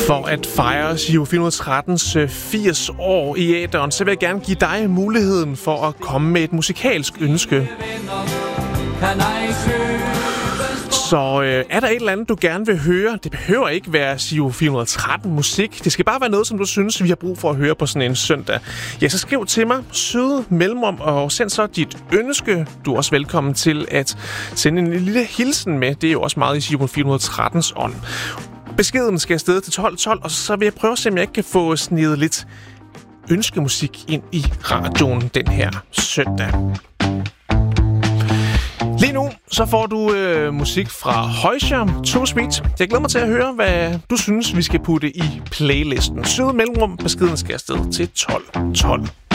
For at fejre Giro 413's 80 år i æteren, så vil jeg gerne give dig muligheden for at komme med et musikalsk ønske. Så er der et eller andet, du gerne vil høre? Det behøver ikke være Giro 413 musik. Det skal bare være noget, som du synes, vi har brug for at høre på sådan en søndag. Ja, så skriv til mig, søde mellemrum, og send så dit ønske. Du er også velkommen til at sende en lille hilsen med. Det er jo også meget i Giro 413's ånd. Beskeden skal afsted til 12.12, og så vil jeg prøve at se, om jeg ikke kan få snedet lidt ønskemusik ind i radioen den her søndag. Lige nu så får du musik fra Højscher, Too Sweet. Jeg glæder mig til at høre, hvad du synes, vi skal putte i playlisten. Søde mellemrum, beskeden skal afsted til 12.12.